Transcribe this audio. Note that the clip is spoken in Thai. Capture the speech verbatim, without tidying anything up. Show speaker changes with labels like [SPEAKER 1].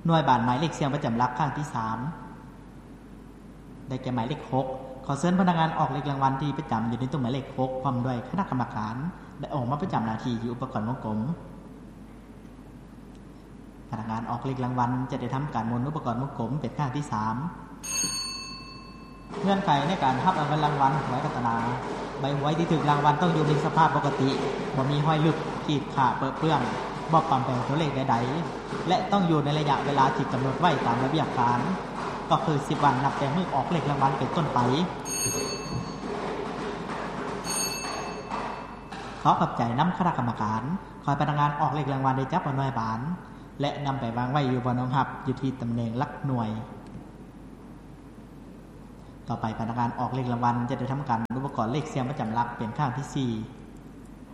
[SPEAKER 1] หน่วยบานหมายเลขเสียงประจำหลักข้างที่สามได้แก่หมายเลขหกขอเชิญพนักงานออกเลขรางวัลที่ประจำอยู่ในตู้หมายเลขหกพร้อมด้วยคณะกรรมการได้ออกมาประจำหน้าที่อยู่อุปกรณ์วงกลมพนักงานออกเลขรางวัลจะได้ทำการหมุนอุปกรณ์วงกลมเป็นข้างที่สามเงื่อนไขในการรับรางวัลหวยรัตนาใบหวยที่ถูกรางวัลต้องอยู่ในสภาพปกติบ่มีห้อยลึกขีดข่าเปื้อนเปื้อนบ่ปลอมแปลงตัวเลขใดๆและต้องอยู่ในระยะเวลาที่กำหนดไว้ตามระเบียบการก็คือสิบวันนับแต่เมื่อออกเลขรางวัลเป็นต้นไปขอขอบใจนำคณะกรรมการคอยพนักงานออกเลขรางวัลได้จับเอาหน่วยบานและนำไปวางไว้อยู่บนน้องหับอยู่ที่ตำแหน่งหลักหน่วยต่อไปพนักงานออกเลขรางวัลจะได้ทำการอุปกรณ์เลขเสียงประจำหลักเป็นข้างที่สี่